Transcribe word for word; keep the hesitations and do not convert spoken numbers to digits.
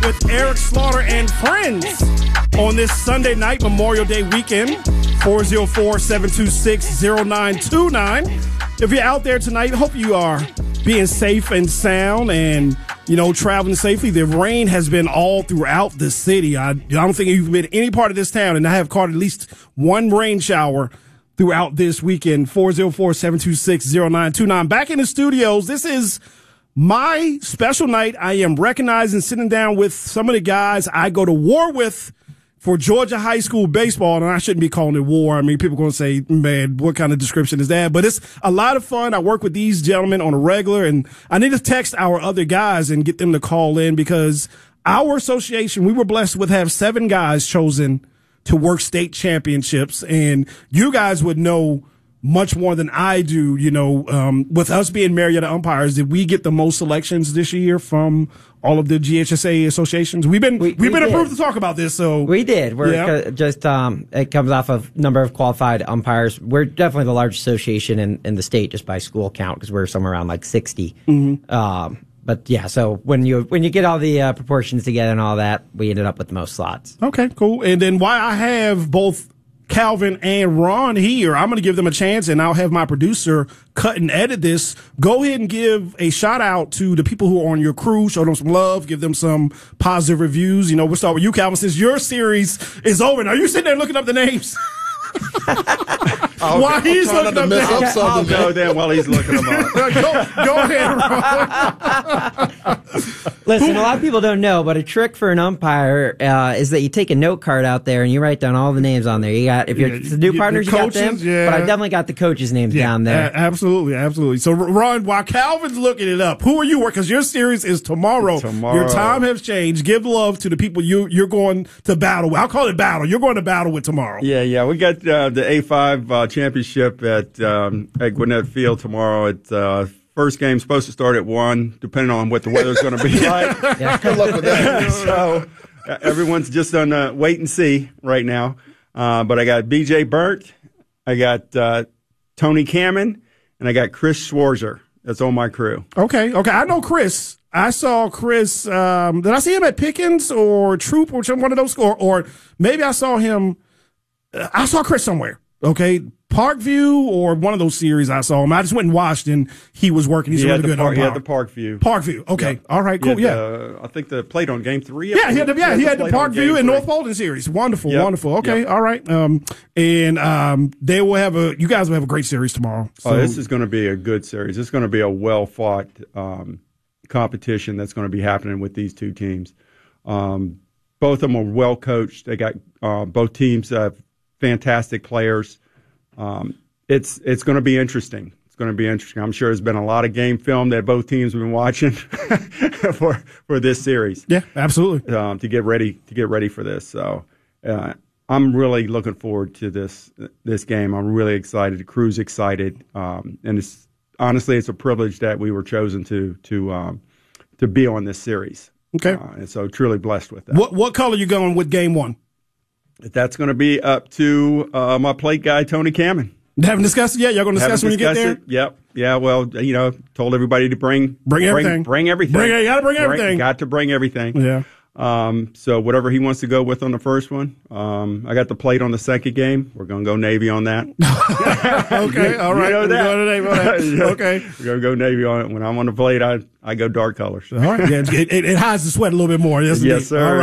with Eric Slaughter and friends on this Sunday night, Memorial Day weekend. four oh four, seven two six, oh nine two nine. If you're out there tonight, hope you are being safe and sound and, you know, traveling safely. The rain has been all throughout the city. I, I don't think you've been any part of this town, and I have caught at least one rain shower throughout this weekend. four oh four, seven two six, oh nine two nine. Back in the studios, this is my special night. I am recognizing, sitting down with some of the guys I go to war with for Georgia high school baseball, and I shouldn't be calling it war. I mean, people are going to say, man, what kind of description is that? But it's a lot of fun. I work with these gentlemen on a regular, and I need to text our other guys and get them to call in because our association, we were blessed with have seven guys chosen to work state championships, and you guys would know much more than I do, you know, um, with us being Marietta umpires, did we get the most selections this year from all of the G H S A associations? We've been, we, we've we been did. approved to talk about this, so. We did. We're yeah. just, um, it comes off of number of qualified umpires. We're definitely the largest association in, in the state just by school count because we're somewhere around like sixty. Mm-hmm. Um, but yeah, so when you, when you get all the uh, proportions together and all that, we ended up with the most slots. Okay, cool. And then why I have both Calvin and Ron here, I'm going to give them a chance, and I'll have my producer cut and edit this. Go ahead and give a shout out to the people who are on your crew. Show them some love. Give them some positive reviews. You know, we'll start with you, Calvin, since your series is over. Now, you sitting there looking up the names. While he's looking up, mess up I'll go there while he's looking them up. go, go ahead, Ron. Listen, a lot of people don't know, but a trick for an umpire uh, is that you take a note card out there and you write down all the names on there. You got if you're Yeah, the new you- partners, the you coaches, got them, yeah. but I definitely got the coaches' names Yeah, down there. a- absolutely, absolutely. So, Ron, while Calvin's looking it up, who are you? Because your series is tomorrow. Tomorrow. Your time has changed. Give love to the people you you're going to battle with. I'll call it battle. You're going to battle with tomorrow. Yeah, yeah. We got uh, the A five uh, championship at um, at Gwinnett Field tomorrow. It's uh, first game supposed to start at one, depending on what the weather's going to be like. Yeah. Good luck with that. So uh, everyone's just on uh, wait and see right now. Uh, but I got B J Burt, I got uh, Tony Cameron, and I got Chris Schwarzer. That's on my crew. Okay, okay. I know Chris. I saw Chris. Um, did I see him at Pickens or Troop or some one of those? Or, or maybe I saw him. Uh, I saw Chris somewhere. Okay, Parkview or one of those series I saw him. I just went and watched, and he was working. He's He a had really the good park, he umpire. had the Parkview. Parkview. Okay. Yep. All right. He Cool. had Yeah. the- I think the played on game three. Yeah, he had the, yeah, he had the played on game Parkview and three. North Bolton series. Wonderful, Yep. wonderful. Okay, Yep. all right. Um, and um, they will have a. You guys will have a great series tomorrow. So, Oh, this is going to be a good series. It's going to be a well fought um, competition that's going to be happening with these two teams. Um, both of them are well coached. They got uh, both teams have fantastic players. Um, it's it's going to be interesting. It's going to be interesting. I'm sure there's been a lot of game film that both teams have been watching for for this series. yeah, absolutely. Um, to get ready to get ready for this. So uh, I'm really looking forward to this this game. I'm really excited. The crew's excited, um, and it's honestly it's a privilege that we were chosen to to um, to be on this series. Okay. Uh, and so truly blessed with that. What what color you going with game one? That's going to be up to uh, my plate guy Tony Cameron. Haven't discussed it yet. Y'all going to discuss Haven't when you get discussed there. it. Yep. Yeah. Well, you know, told everybody to bring Bring everything. Bring, everything. Bring it. You got to bring everything. Got to bring everything. Yeah. Um, so whatever he wants to go with on the first one, um, I got the plate on the second game. We're going to go Navy on that. Okay. All right. You know We're that. going to Navy on that. Okay. We're going to go Navy on it. When I'm on the plate, I, I go dark colors. All right. Yeah, it, it, it hides the sweat a little bit more. Doesn't Yes, it? sir. All right.